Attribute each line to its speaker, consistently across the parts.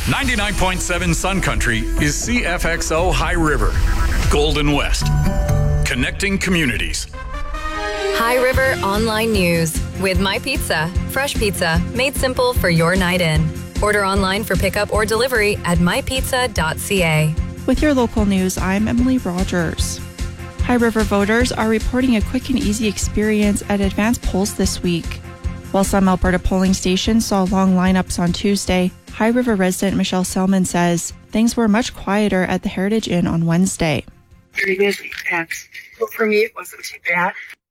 Speaker 1: 99.7 Sun Country is CFXO High River, Golden West, connecting communities.
Speaker 2: High River Online News with My Pizza. Fresh pizza made simple for your night in. Order online for pickup or delivery at mypizza.ca.
Speaker 3: With your local news, I'm Emily Rogers. High River voters are reporting a quick and easy experience at advanced polls this week. While some Alberta polling stations saw long lineups on Tuesday, High River resident Michelle Selman says things were much quieter at the Heritage Inn on Wednesday.
Speaker 4: Very busy, thanks. But for me, it wasn't too bad.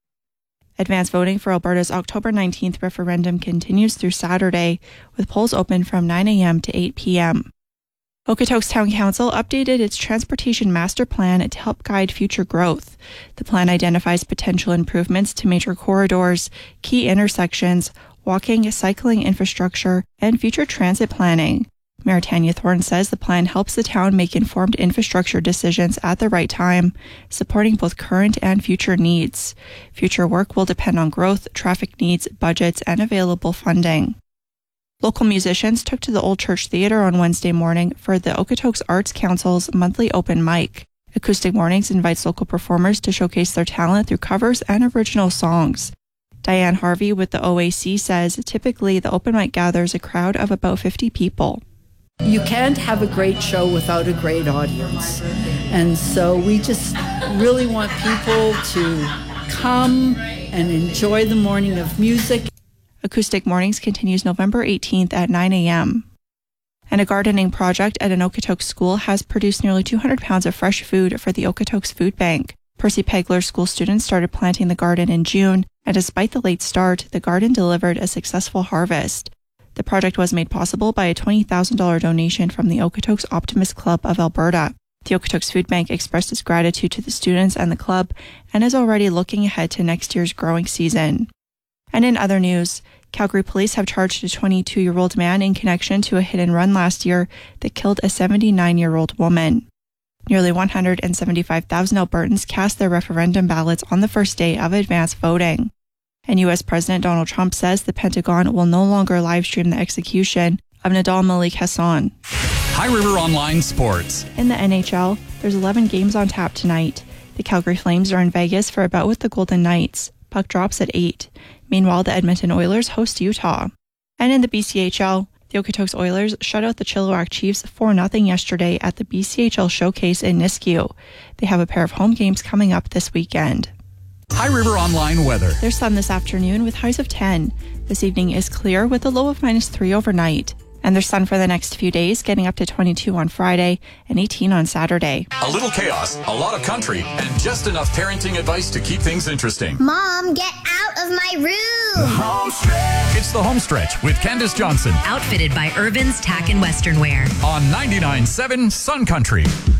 Speaker 3: Advance voting for Alberta's October 19th referendum continues through Saturday, with polls open from 9 a.m. to 8 p.m. Okotoks Town Council updated its transportation master plan to help guide future growth. The plan identifies potential improvements to major corridors, key intersections, walking, cycling infrastructure, and future transit planning. Mayor Tanya Thorne says the plan helps the town make informed infrastructure decisions at the right time, supporting both current and future needs. Future work will depend on growth, traffic needs, budgets, and available funding. Local musicians took to the Old Church Theatre on Wednesday morning for the Okotoks Arts Council's monthly open mic. Acoustic Mornings invites local performers to showcase their talent through covers and original songs. Diane Harvey with the OAC says typically the open mic gathers a crowd of about 50 people.
Speaker 5: You can't have a great show without a great audience. And so we just really want people to come and enjoy the morning of music.
Speaker 3: Acoustic Mornings continues November 18th at 9 a.m. And a gardening project at an Okotoks school has produced nearly 200 pounds of fresh food for the Okotoks Food Bank. Percy Pegler school students started planting the garden in June, and despite the late start, the garden delivered a successful harvest. The project was made possible by a $20,000 donation from the Okotoks Optimist Club of Alberta. The Okotoks Food Bank expressed its gratitude to the students and the club and is already looking ahead to next year's growing season. And in other news, Calgary police have charged a 22-year-old man in connection to a hit-and-run last year that killed a 79-year-old woman. Nearly 175,000 Albertans cast their referendum ballots on the first day of advance voting. And U.S. President Donald Trump says the Pentagon will no longer live-stream the execution of Nidal Malik Hassan.
Speaker 1: High River Online Sports.
Speaker 3: In the NHL, there's 11 games on tap tonight. The Calgary Flames are in Vegas for a bout with the Golden Knights. Puck drops at 8. Meanwhile, the Edmonton Oilers host Utah. And in the BCHL, the Okotoks Oilers shut out the Chilliwack Chiefs 4-0 yesterday at the BCHL Showcase in Nisku. They have a pair of home games coming up this weekend.
Speaker 1: High River Online weather.
Speaker 3: There's sun this afternoon with highs of 10. This evening is clear with a low of -3 overnight. And there's sun for the next few days, getting up to 22 on Friday and 18 on Saturday.
Speaker 1: A little chaos, a lot of country, and just enough parenting advice to keep things interesting.
Speaker 6: Mom, get out of my room!
Speaker 1: Home stretch. It's the Home Stretch with Candace Johnson.
Speaker 7: Outfitted by Irvin's Tack and Western Wear.
Speaker 1: On 99.7 Sun Country.